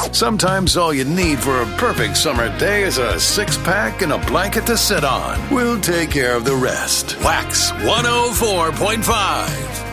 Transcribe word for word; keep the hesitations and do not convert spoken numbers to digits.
Sometimes all you need for a perfect summer day is a six-pack and a blanket to sit on. We'll take care of the rest. Wax one oh four point five.